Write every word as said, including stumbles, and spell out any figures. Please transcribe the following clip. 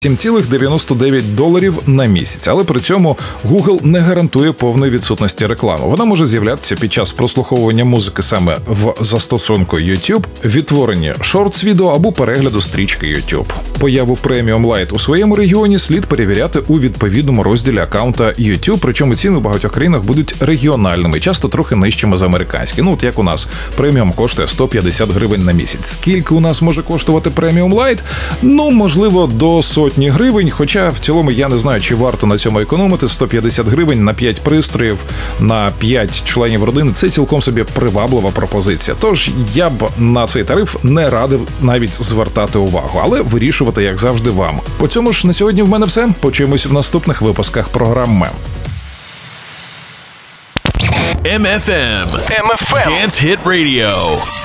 сім цілих дев'яносто дев'ять доларів на місяць, але при цьому Google не гарантує повної відсутності реклами. Вона може з'являтися під час прослуховування музики саме в застосунку YouTube, відтворенні шортс-відео або перегляду стрічки YouTube. Появу Premium Lite у своєму регіоні слід перевіряти у відповідному розділі аккаунта YouTube, причому ціни в багатьох країнах будуть регіональними, часто трохи нижчими за американські. Ну от як у нас, преміум коштує сто п'ятдесят гривень на місяць. Скільки у нас може коштувати Premium Lite? Ну, можливо, до сотні гривень, хоча в цілому я не знаю, чи варто на цьому економити. Сто п'ятдесят гривень на п'ять пристроїв, на п'ять членів родини – це цілком собі приваблива пропозиція. Тож я б на цей тариф не радив навіть звертати увагу, але вирішувати, як завжди, вам. По цьому ж на сьогодні в мене все. Почуємось в наступних випусках програми. Ем Еф Ем. Ем Еф Ем. Dance Hit Radio.